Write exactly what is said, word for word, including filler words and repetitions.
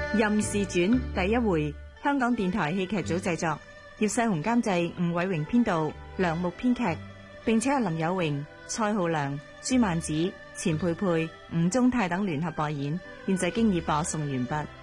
任氏傳第一回，香港電台戲劇組製作，葉世雄監製，吳偉榮編導，梁木編劇，並且係林有榮、蔡浩良、朱曼子、錢佩佩、吳宗泰等聯合播演。現在經已播送完畢。